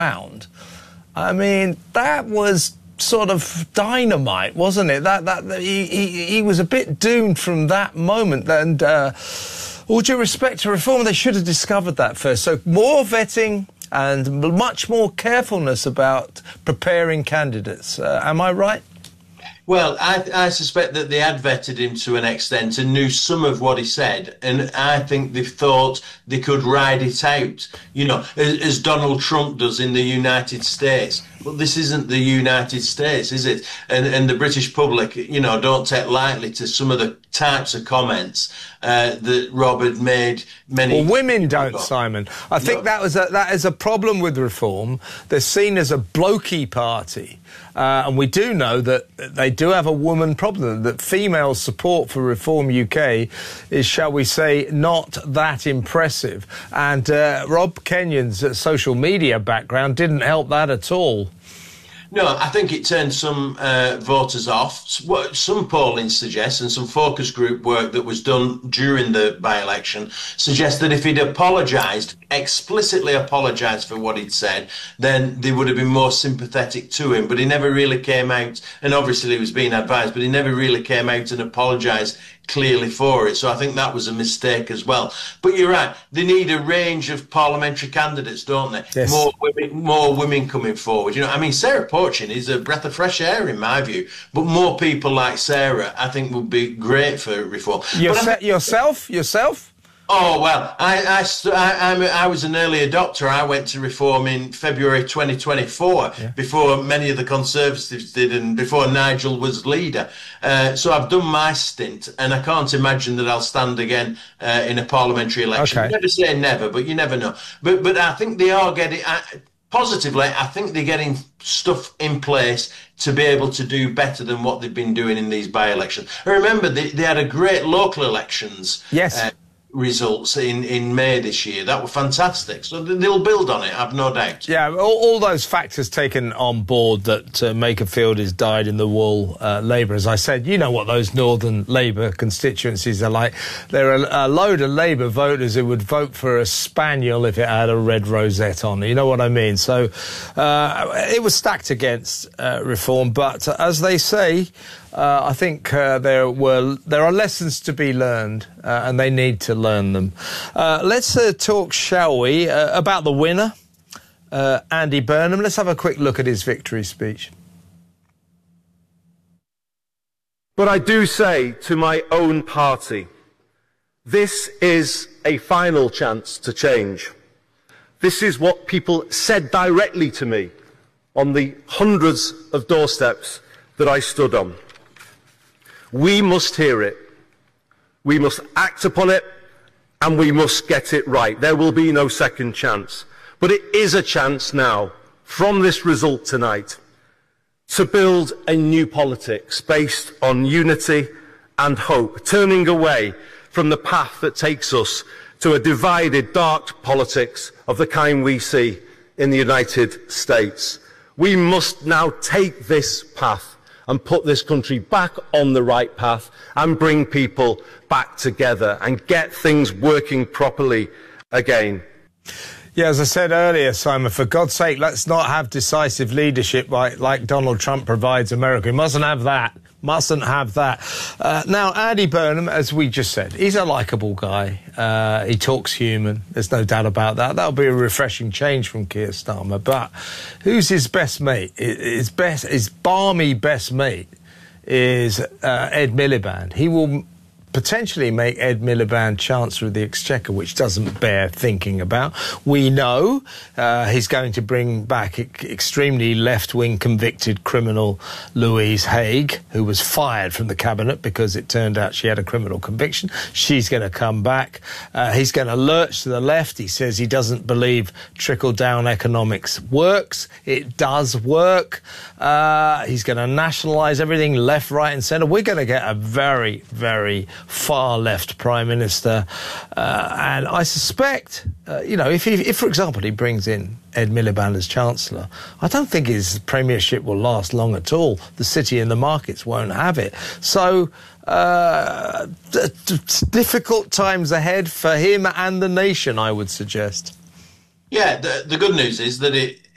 round. I mean, that was sort of dynamite, wasn't it? He was a bit doomed from that moment. And all due respect to Reform, they should have discovered that first. So more vetting and much more carefulness about preparing candidates. Am I right? Well, I suspect that they had vetted him to an extent and knew some of what he said, and I think they thought they could ride it out, you know, as Donald Trump does in the United States. But this isn't the United States, is it? And the British public, you know, don't take lightly to some of the types of comments that Rob had made many... Well, women don't, Simon. I think that is a problem with Reform. They're seen as a blokey party. And we do know that they do have a woman problem, that female support for Reform UK is, shall we say, not that impressive. And Rob Kenyon's social media background didn't help that at all. No, I think it turned some voters off. Some polling suggests, and some focus group work that was done during the by-election suggests that if he'd apologised, explicitly apologised for what he'd said, then they would have been more sympathetic to him. But he never really came out, and obviously he was being advised, but he never really came out and apologised clearly for it. So I think that was a mistake as well. But you're right, they need a range of parliamentary candidates, don't they? Yes. More women coming forward. You know, I mean, Sarah Porchin is a breath of fresh air in my view, but more people like Sarah I think would be great for Reform. Yourself? Oh, well, I was an early adopter. I went to Reform in February 2024, before many of the Conservatives did and before Nigel was leader. So I've done my stint, and I can't imagine that I'll stand again in a parliamentary election. Okay. Never say never, but you never know. But I think they are getting... Positively, I think they're getting stuff in place to be able to do better than what they've been doing in these by-elections. And remember, they had a great local elections results in May this year. That were fantastic. So they'll build on it, I've no doubt. Yeah, all those factors taken on board that Makerfield is dyed-in-the-wool Labour. As I said, you know what those northern Labour constituencies are like. There are a load of Labour voters who would vote for a spaniel if it had a red rosette on it. You know what I mean? So it was stacked against Reform, but as they say, I think there are lessons to be learned, and they need to learn them. Let's talk, shall we, about the winner, Andy Burnham. Let's have a quick look at his victory speech. But I do say to my own party, this is a final chance to change. This is what people said directly to me on the hundreds of doorsteps that I stood on. We must hear it, we must act upon it, and we must get it right. There will be no second chance. But it is a chance now, from this result tonight, to build a new politics based on unity and hope, turning away from the path that takes us to a divided, dark politics of the kind we see in the United States. We must now take this path and put this country back on the right path and bring people back together and get things working properly again. Yeah, as I said earlier, Simon, for God's sake, let's not have decisive leadership like Donald Trump provides America. We mustn't have that. Mustn't have that. Now, Andy Burnham, as we just said, he's a likeable guy. He talks human. There's no doubt about that. That'll be a refreshing change from Keir Starmer. But who's his best mate? His balmy best mate is Ed Miliband. He will potentially make Ed Miliband Chancellor of the Exchequer, which doesn't bear thinking about. We know he's going to bring back extremely left-wing convicted criminal Louise Haigh, who was fired from the cabinet because it turned out she had a criminal conviction. She's going to come back. He's going to lurch to the left. He says he doesn't believe trickle-down economics works. It does work. He's going to nationalise everything, left, right and centre. We're going to get a very, very far left Prime Minister, and I suspect, if for example he brings in Ed Miliband as Chancellor, I don't think his premiership will last long at all. The city and the markets won't have it. So difficult times ahead for him and the nation, I would suggest. Yeah, the good news is that